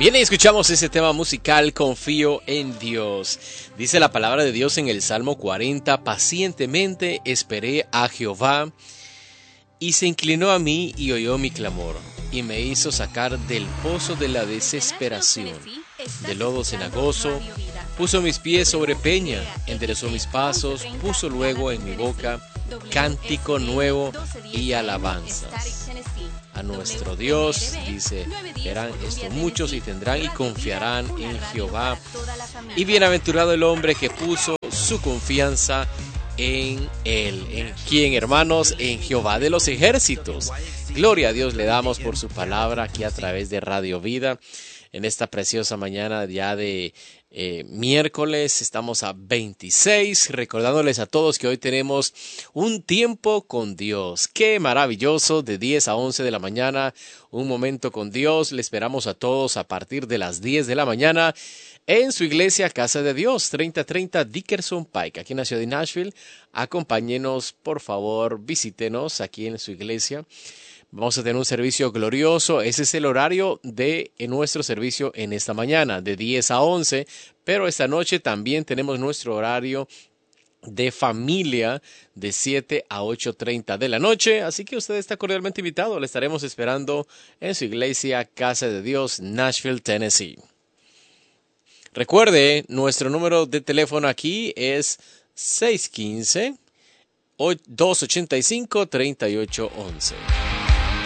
Bien, y escuchamos ese tema musical, Confío en Dios. Dice la palabra de Dios en el Salmo 40, pacientemente esperé a Jehová y se inclinó a mí y oyó mi clamor y me hizo sacar del pozo de la desesperación, del lodo cenagoso. Puso mis pies sobre peña, enderezó mis pasos, puso luego en mi boca cántico nuevo y alabanzas. A nuestro Dios, dice, verán esto muchos y tendrán y confiarán en Jehová. Y bienaventurado el hombre que puso su confianza en Él. ¿En quién, hermanos? En Jehová de los ejércitos. Gloria a Dios le damos por su palabra aquí a través de Radio Vida. En esta preciosa mañana ya de miércoles, estamos a 26, recordándoles a todos que hoy tenemos un tiempo con Dios. Qué maravilloso, de 10 a 11 de la mañana, un momento con Dios. Le esperamos a todos a partir de las 10 de la mañana en su iglesia Casa de Dios, 3030 Dickerson Pike, aquí en la ciudad de Nashville. Acompáñenos, por favor, visítenos aquí en su iglesia. Vamos a tener un servicio glorioso. Ese es el horario de nuestro servicio en esta mañana, de 10 a 11. Pero esta noche también tenemos nuestro horario de familia de 7 a 8:30 de la noche. Así que usted está cordialmente invitado. Le estaremos esperando en su iglesia Casa de Dios, Nashville, Tennessee. Recuerde, nuestro número de teléfono aquí es 615-285-3811.